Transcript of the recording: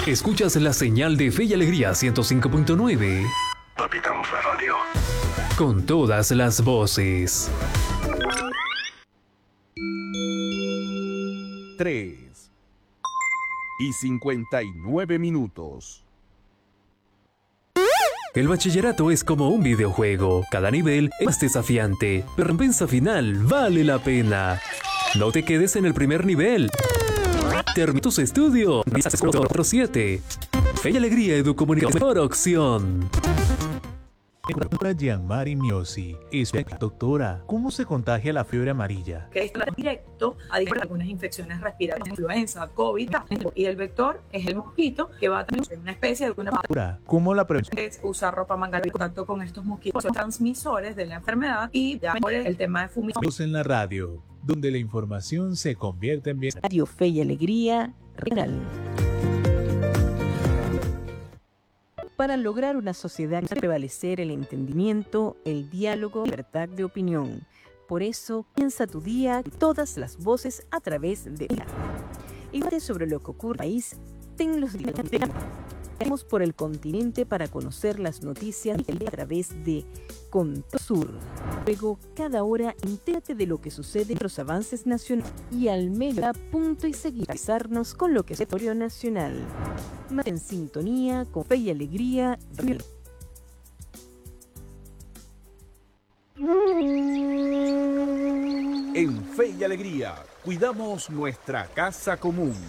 Escuchas la señal de Fe y Alegría 105.9. Capitán Radio. Con todas las voces. 3:59. El bachillerato es como un videojuego. Cada nivel es más desafiante, pero la recompensa final vale la pena. No te quedes en el primer nivel. Termina tus estudios. 47. Fe y Alegría Educomunicación por opción. Doctora Gianmari Miosi, doctora, ¿cómo se contagia la fiebre amarilla? Que esto es directo a algunas infecciones respiratorias, influenza, COVID, y el vector es el mosquito que va a tener una especie de una Doctora, ¿cómo la prevención? es usar ropa manga en contacto con estos mosquitos, son transmisores de la enfermedad y ya mejor el tema de fumigación. En la radio, donde la información se convierte en bien. Radio Fe y Alegría Regional. Para lograr una sociedad debe prevalecer el entendimiento, el diálogo, la libertad de opinión. Por eso, piensa tu día, todas las voces a través de ella. Y debate sobre lo que ocurre en el país, ten los días. Vamos por el continente para conocer las noticias a través de Contosur. Luego, cada hora, entérate de lo que sucede en los avances nacionales y al medio a punto y seguirnos con lo que es territorio nacional. Más en sintonía con Fe y Alegría. En Fe y Alegría, cuidamos nuestra casa común.